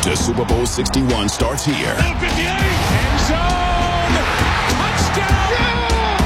to Super Bowl 61 starts here. End zone! Touchdown!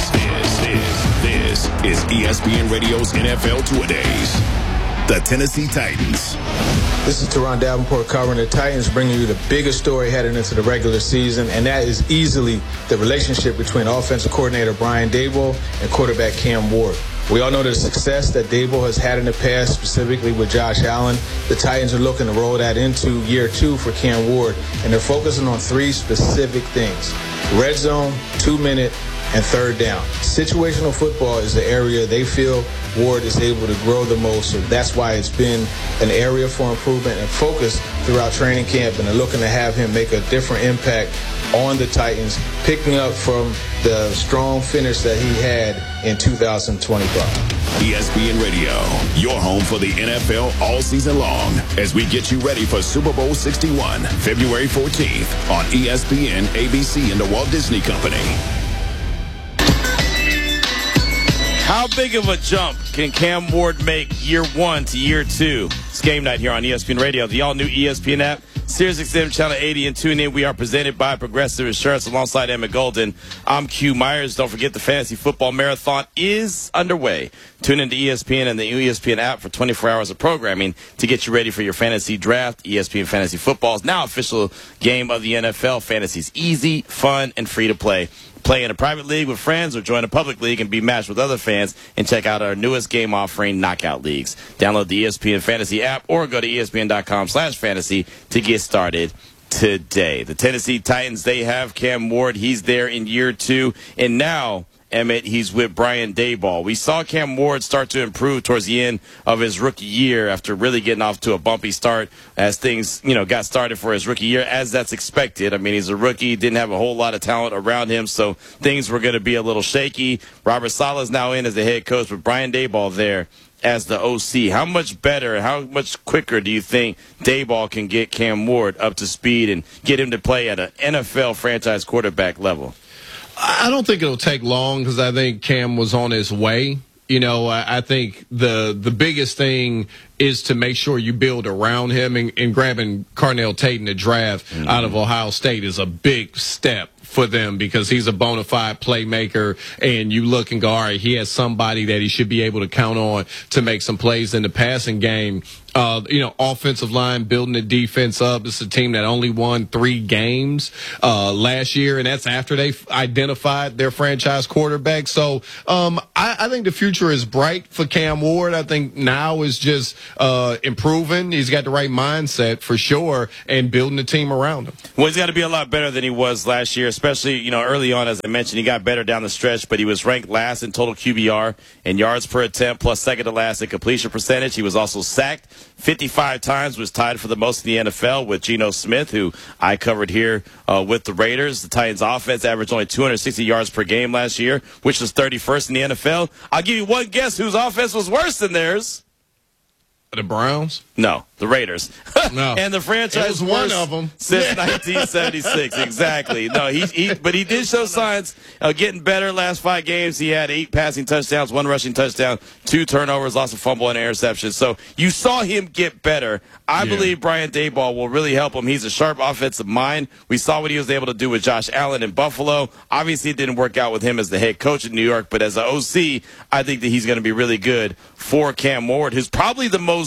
This is ESPN Radio's NFL Two-A-Days. The Tennessee Titans. This is Teron Davenport covering the Titans, bringing you the biggest story heading into the regular season, and that is easily the relationship between offensive coordinator Brian Daboll and quarterback Cam Ward. We all know the success that Daboll has had in the past, specifically with Josh Allen. The Titans are looking to roll that into year 2 for Cam Ward, and they're focusing on 3 specific things: red zone, 2-minute, and third down. Situational football is the area they feel Ward is able to grow the most, so that's why it's been an area for improvement and focus throughout training camp, and they're looking to have him make a different impact on the Titans, picking up from the strong finish that he had in 2025. ESPN Radio, your home for the NFL all season long, as we get you ready for Super Bowl 61, February 14th on ESPN, ABC, and the Walt Disney Company. How big of a jump can Cam Ward make year 1 to year 2? It's game night here on ESPN Radio, the all-new ESPN app, SiriusXM Channel 80, and tune in. We are presented by Progressive Insurance alongside Emmett Golden. I'm Q Myers. Don't forget the Fantasy Football Marathon is underway. Tune into ESPN and the ESPN app for 24 hours of programming to get you ready for your fantasy draft. ESPN Fantasy Football is now official game of the NFL. Fantasy's easy, fun, and free to play. Play in a private league with friends or join a public league and be matched with other fans, and check out our newest game offering, Knockout Leagues. Download the ESPN Fantasy app or go to ESPN.com/fantasy to get started today. The Tennessee Titans, they have Cam Ward. He's there in year 2. And now, Emmett, he's with Brian Daboll. We saw Cam Ward start to improve towards the end of his rookie year after really getting off to a bumpy start as things, got started for his rookie year, as that's expected. I mean, he's a rookie, didn't have a whole lot of talent around him, so things were going to be a little shaky. Robert Saleh's now in as the head coach, with Brian Daboll there as the OC. How much better, how much quicker do you think Daboll can get Cam Ward up to speed and get him to play at an NFL franchise quarterback level? I don't think it'll take long, because I think Cam was on his way. I think the biggest thing is to make sure you build around him, and grabbing Carnell Tate in the draft out of Ohio State is a big step for them, because he's a bona fide playmaker, and you look and go, all right, he has somebody that he should be able to count on to make some plays in the passing game. Offensive line, building the defense up. It's a team that only won 3 games last year, and that's after they identified their franchise quarterback. So I think the future is bright for Cam Ward. I think now is just improving. He's got the right mindset for sure, and building the team around him. Well, he's got to be a lot better than he was last year, especially, early on. As I mentioned, he got better down the stretch, but he was ranked last in total QBR and yards per attempt, plus second to last in completion percentage. He was also sacked 55 times, was tied for the most in the NFL with Geno Smith, who I covered here with the Raiders. The Titans offense averaged only 260 yards per game last year, which was 31st in the NFL. I'll give you one guess whose offense was worse than theirs. The Browns? No, the Raiders. No. And the franchise was one of them since 1976. Exactly. No, but he did show signs of getting better last 5 games. He had 8 passing touchdowns, 1 rushing touchdown, 2 turnovers, lost a fumble and interception. So you saw him get better. I believe Brian Daboll will really help him. He's a sharp offensive mind. We saw what he was able to do with Josh Allen in Buffalo. Obviously, it didn't work out with him as the head coach in New York, but as an OC, I think that he's going to be really good for Cam Ward, who's probably the most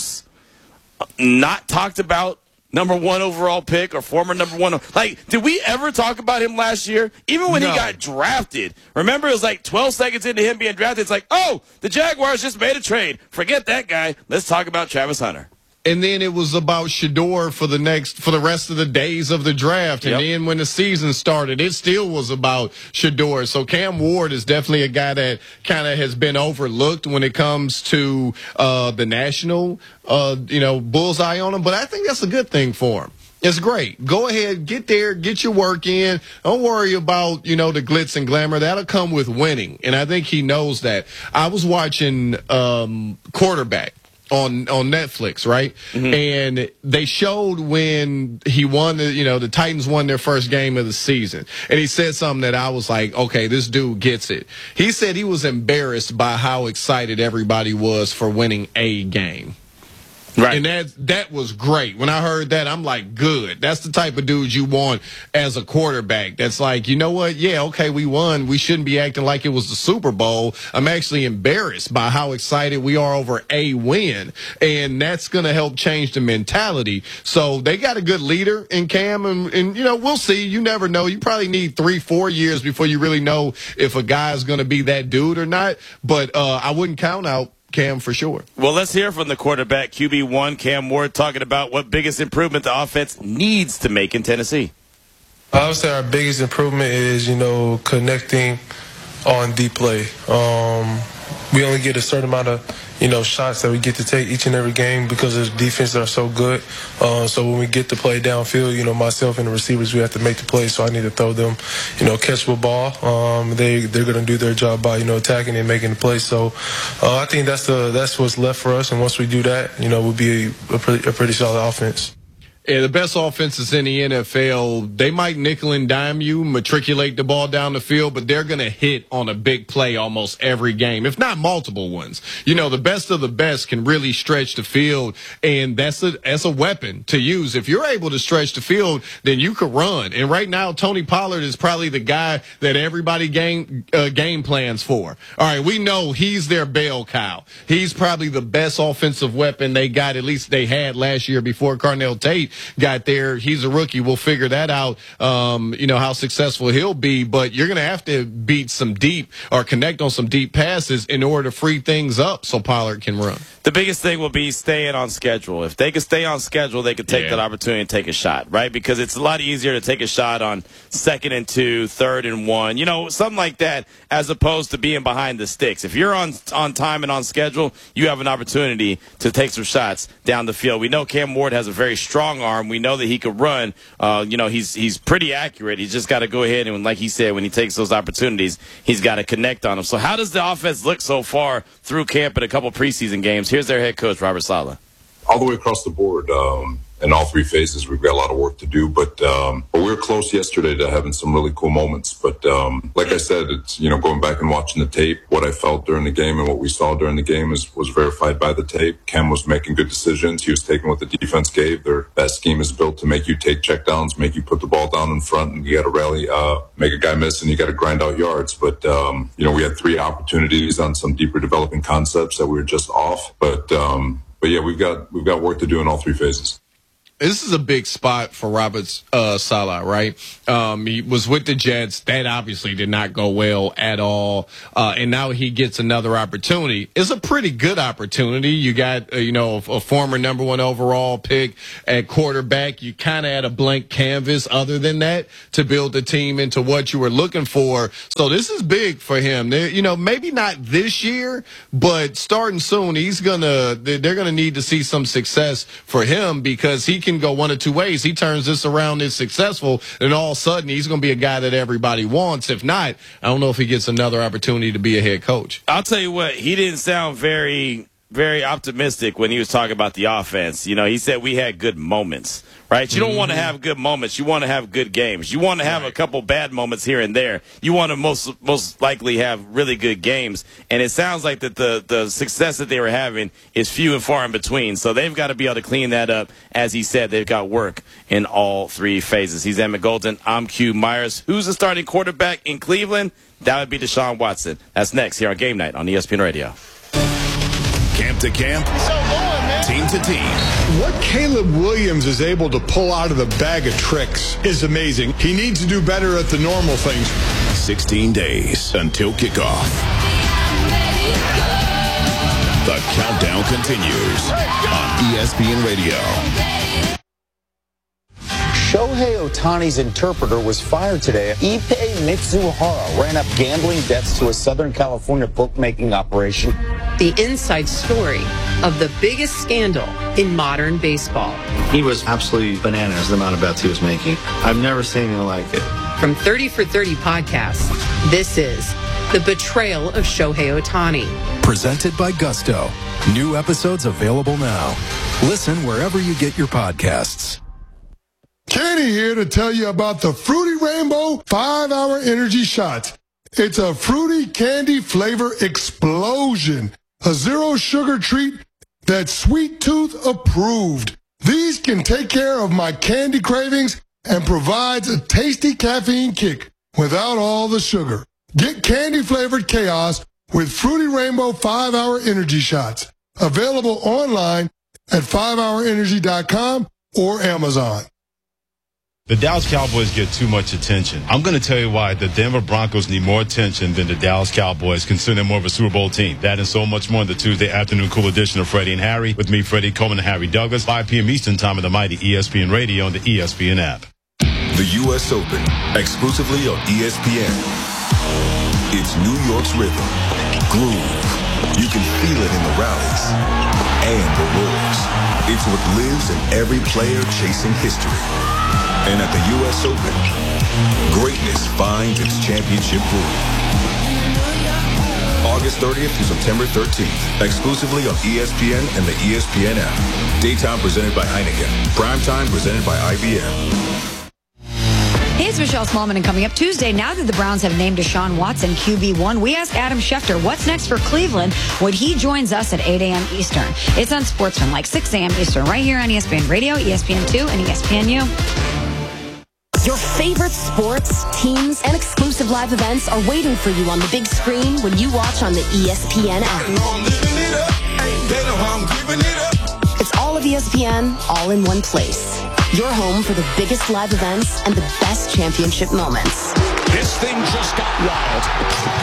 not talked about number 1 overall pick, or former number 1. Like, did we ever talk about him last year? Even when he got drafted. Remember, it was like 12 seconds into him being drafted. It's like, oh, the Jaguars just made a trade. Forget that guy. Let's talk about Travis Hunter. And then it was about Shedeur for the rest of the days of the draft. And then when the season started, it still was about Shedeur. So Cam Ward is definitely a guy that kind of has been overlooked when it comes to the national, bullseye on him. But I think that's a good thing for him. It's great. Go ahead, get there, get your work in. Don't worry about, the glitz and glamour. That'll come with winning. And I think he knows that. I was watching Quarterback on Netflix, right? And they showed when he won the Titans won their first game of the season. And he said something that I was like, okay, this dude gets it. He said he was embarrassed by how excited everybody was for winning a game. Right. And that was great. When I heard that, I'm like, good. That's the type of dude you want as a quarterback. That's like, you know what? Yeah, okay, we won. We shouldn't be acting like it was the Super Bowl. I'm actually embarrassed by how excited we are over a win. And that's going to help change the mentality. So they got a good leader in Cam. And, you know, we'll see. You never know. You probably need 3-4 years before you really know if a guy's going to be that dude or not. But I wouldn't count out Cam for sure. Well, let's hear from the quarterback, QB1, Cam Ward, talking about what biggest improvement the offense needs to make in Tennessee. I would say our biggest improvement is, connecting on deep play. We only get a certain amount of, shots that we get to take each and every game because the defenses are so good. So when we get to play downfield, myself and the receivers, we have to make the play. So I need to throw them, catchable ball. They're going to do their job by, attacking and making the play. So I think that's what's left for us. And once we do that, we'll be a pretty solid offense. Yeah, the best offenses in the NFL, they might nickel and dime you, matriculate the ball down the field, but they're going to hit on a big play almost every game, if not multiple ones. The best of the best can really stretch the field, and that's a weapon to use. If you're able to stretch the field, then you could run. And right now, Tony Pollard is probably the guy that everybody game plans for. All right, we know he's their bell cow. He's probably the best offensive weapon they got, at least they had last year before Carnell Tate got there. He's a rookie. We'll figure that out, how successful he'll be. But you're going to have to beat some deep or connect on some deep passes in order to free things up so Pollard can run. The biggest thing will be staying on schedule. If they can stay on schedule, they can take that opportunity and take a shot, right? Because it's a lot easier to take a shot on 2nd and 2, 3rd and 1, something like that, as opposed to being behind the sticks. If you're on time and on schedule, you have an opportunity to take some shots down the field. We know Cam Ward has a very strong arm. We know that he could run. He's pretty accurate. He's just got to go ahead and, like he said, when he takes those opportunities, he's got to connect on them. So how does the offense look so far through camp and a couple preseason games? Here's their head coach, Robert Saleh. All the way across the board, in all three phases, we've got a lot of work to do. But we were close yesterday to having some really cool moments. But like I said, it's going back and watching the tape. What I felt during the game and what we saw during the game was verified by the tape. Cam was making good decisions. He was taking what the defense gave. That scheme is built to make you take checkdowns, make you put the ball down in front, and you got to rally, make a guy miss, and you got to grind out yards. But we had 3 opportunities on some deeper developing concepts that we were just off. But yeah, we've got work to do in all 3 phases. This is a big spot for Robert Saleh, right? He was with the Jets. That obviously did not go well at all. And now he gets another opportunity. It's a pretty good opportunity. You got, a former number 1 overall pick at quarterback. You kind of had a blank canvas other than that to build the team into what you were looking for. So this is big for him. Maybe not this year, but starting soon, they're going to need to see some success for him because he can go one of 2 ways. He turns this around, is successful, and all of a sudden he's going to be a guy that everybody wants. If not, I don't know if he gets another opportunity to be a head coach. I'll tell you what, he didn't sound very, very optimistic when he was talking about the offense. He said we had good moments, right? You don't want to have good moments. You want to have good games. You want to have a couple bad moments here and there. You want to most likely have really good games. And it sounds like that the success that they were having is few and far in between. So they've got to be able to clean that up. As he said, they've got work in all 3 phases. He's Emmett Golden. I'm Q Myers. Who's the starting quarterback in Cleveland? That would be Deshaun Watson. That's next here on Game Night on ESPN Radio. Camp to camp, team to team. What Caleb Williams is able to pull out of the bag of tricks is amazing. He needs to do better at the normal things. 16 days until kickoff. The countdown continues on ESPN Radio. Shohei Ohtani's interpreter was fired today. Ippei Mitsuhara ran up gambling debts to a Southern California bookmaking operation. The inside story of the biggest scandal in modern baseball. He was absolutely bananas, the amount of bets he was making. I've never seen anything like it. From 30 for 30 podcasts, this is The Betrayal of Shohei Ohtani. Presented by Gusto. New episodes available now. Listen wherever you get your podcasts. Kenny here to tell you about the Fruity Rainbow 5-Hour Energy Shot. It's a fruity candy flavor explosion. A zero sugar treat that's Sweet Tooth approved. These can take care of my candy cravings and provides a tasty caffeine kick without all the sugar. Get candy-flavored chaos with Fruity Rainbow 5-Hour Energy Shots. Available online at 5hourenergy.com or Amazon. The Dallas Cowboys get too much attention. I'm going to tell you why the Denver Broncos need more attention than the Dallas Cowboys, considering they're more of a Super Bowl team. That and so much more in the Tuesday afternoon cool edition of Freddie and Harry. With me, Freddie Coleman and Harry Douglas, 5 p.m. Eastern Time on the mighty ESPN Radio and the ESPN app. The U.S. Open, exclusively on ESPN. It's New York's rhythm, groove. You can feel it in the rallies and the roars. It's what lives in every player chasing history. And at the U.S. Open, greatness finds its championship groove. August 30th through September 13th, exclusively on ESPN and the ESPN app. Daytime presented by Heineken. Primetime presented by IBM. Hey, it's Michelle Smallman, and coming up Tuesday, now that the Browns have named Deshaun Watson QB1, we ask Adam Schefter what's next for Cleveland when he joins us at 8 a.m. Eastern. It's on Sportsman, 6 a.m. Eastern, right here on ESPN Radio, ESPN2, and ESPNU. Your favorite sports, teams, and exclusive live events are waiting for you on the big screen when you watch on the ESPN app. It's all of ESPN, all in one place. Your home for the biggest live events and the best championship moments. This thing just got wild.